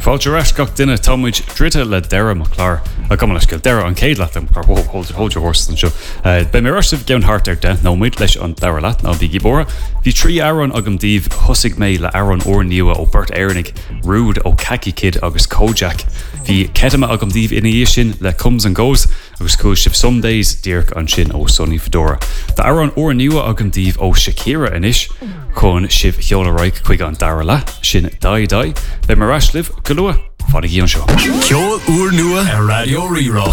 Fáilte gach duine támuid drite le deire mo chlár a go leis go deire an céad leat an hold your horse an seo. Be mé rusih ceann hart ar de nómuid leis an deire leat ná bhí gibóra. Bhí trí áran agam díomh thusig mé le áran ór nua ó Bert Éirnig, Rude ó Khaki Kid agus Kojak. Bhí Ketama agam díomh ina dhé sin le Comes and Goes agus cúil sibh Some Days Dirk an sin ó Sonny Fedora. Tá áran ór nua agam díomh ó Shakira inis chun sibh cheola roiig chuig an deire le sin dai. Be mar raslih go lua fád a gíon seo. Ceol úr nua a Radio Rerá.